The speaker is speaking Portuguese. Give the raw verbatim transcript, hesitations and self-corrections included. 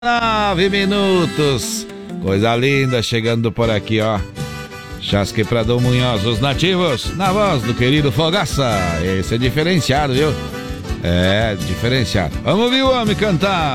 Nove minutos. Coisa linda chegando por aqui, ó. Chasque pra Dom Munhoz, os nativos, na voz do querido Fogaça. Esse é diferenciado, viu? É, diferenciado. Vamos ouvir o homem cantar.